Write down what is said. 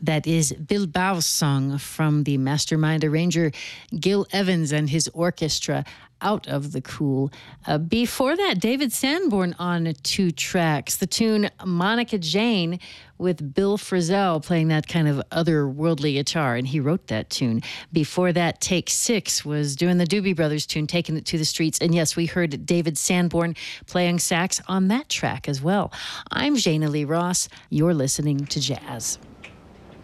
That is Bilbao's song from the mastermind arranger Gil Evans and his orchestra, Out of the Cool. Before that, David Sanborn on 2 tracks. The tune Monica Jane with Bill Frisell playing that kind of otherworldly guitar, and he wrote that tune. Before that, Take 6 was doing the Doobie Brothers tune, Taking It to the Streets. And yes, we heard David Sanborn playing sax on that track as well. I'm Jana Lee Ross. You're listening to Jazz.